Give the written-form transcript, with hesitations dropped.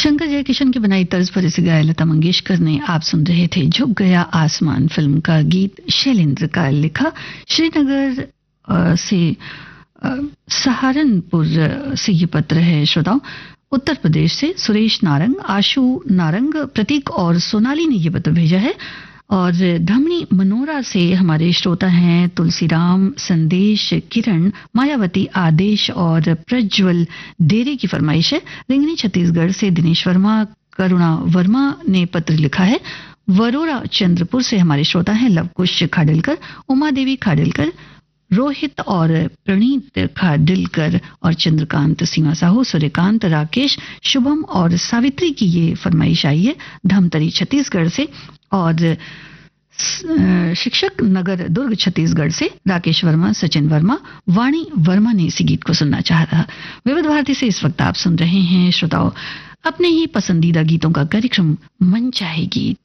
शंकर जयकिशन की बनाई तर्ज पर इसे गाया लता मंगेशकर ने। आप सुन रहे थे झुक गया आसमान फिल्म का गीत शैलेंद्र का लिखा। श्रीनगर से सहारनपुर से ये पत्र है श्रोताओं। उत्तर प्रदेश से सुरेश नारंग, आशु नारंग, प्रतीक और सोनाली ने ये पत्र भेजा है। और धमनी मनोरा से हमारे श्रोता हैं तुलसीराम, संदेश, किरण, मायावती, आदेश और प्रज्वल डेरे की फरमाइश है। रिंगनी छत्तीसगढ़ से दिनेश वर्मा, करुणा वर्मा ने पत्र लिखा है। वरोरा चंद्रपुर से हमारे श्रोता हैं लवकुश खाडिलकर, उमा देवी खाडिलकर, रोहित और प्रणीत खाडिलकर और चंद्रकांत, सीमा साहू, सूर्यकांत, राकेश, शुभम और सावित्री की ये फरमाइश आई है धमतरी छत्तीसगढ़ से। और शिक्षक नगर दुर्ग छत्तीसगढ़ से राकेश वर्मा, सचिन वर्मा, वाणी वर्मा ने इसी गीत को सुनना चाह रहा। विविध भारती से इस वक्त आप सुन रहे हैं श्रोताओं अपने ही पसंदीदा गीतों का कार्यक्रम मन चाहे गीत।